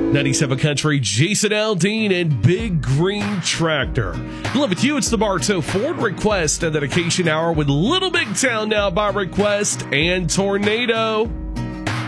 97 Country, Jason Aldean and Big Green Tractor. Love with you, it's the Bartow Ford Request and Dedication Hour with Little Big Town now by request and Tornado.